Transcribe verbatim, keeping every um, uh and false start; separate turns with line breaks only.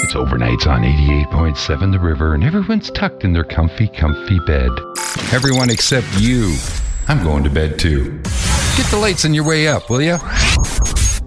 It's overnights on eighty-eight point seven The River, and everyone's tucked in their comfy, comfy bed. Everyone except you. I'm going to bed too. Get the lights on your way up, will ya?